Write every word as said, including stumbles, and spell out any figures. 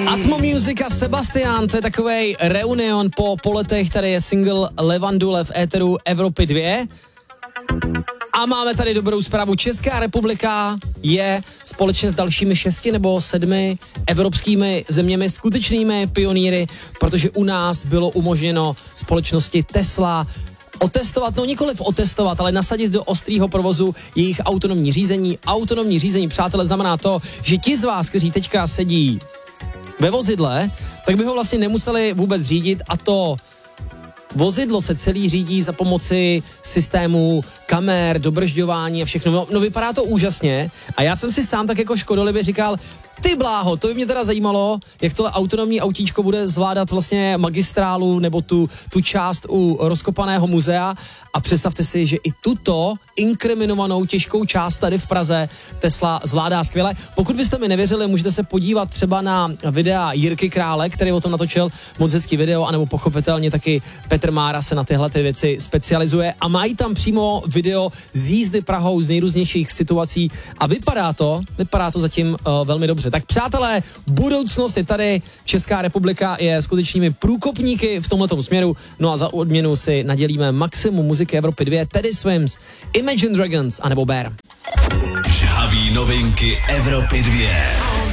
Atmo Music a Sebastian, to je takovej reunion po, po letech, tady je single Levandule v éteru Evropy dva. A máme tady dobrou zprávu. Česká republika je společně s dalšími šesti nebo sedmi evropskými zeměmi skutečnými pionýry, protože u nás bylo umožněno společnosti Tesla otestovat, no nikoliv otestovat, ale nasadit do ostrýho provozu jejich autonomní řízení. Autonomní řízení, přátelé, znamená to, že ti z vás, kteří teďka sedí ve vozidle, tak by ho vlastně nemuseli vůbec řídit, a to vozidlo se celý řídí za pomoci systému kamer, dobržďování a všechno. No, no vypadá to úžasně a já jsem si sám tak jako škodolibě říkal, ty bláho, to by mě teda zajímalo, jak tohle autonomní autíčko bude zvládat vlastně magistrálu nebo tu, tu část u rozkopaného muzea, a představte si, že i tuto inkriminovanou těžkou část tady v Praze Tesla zvládá skvěle. Pokud byste mi nevěřili, můžete se podívat třeba na videa Jirky Krále, který o tom natočil moc hezký video, anebo pochopitelně taky Petr Mára se na tyhle ty věci specializuje a mají tam přímo video z jízdy Prahou z nejrůznějších situací a vypadá to, vypadá to zatím uh, velmi dobře. Tak přátelé, budoucnost je tady, Česká republika je skutečnými průkopníky v tomhletom směru, no a za odměnu si nadělíme maximum muziky Evropy dva, Teddy Swims, Imagine Dragons anebo Bear. Žhaví novinky Evropy dva.